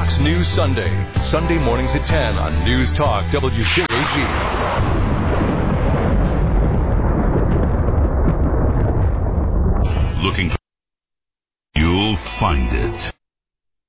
Fox News Sunday. Sunday mornings at 10 on News Talk WJAG. Looking, you'll find it.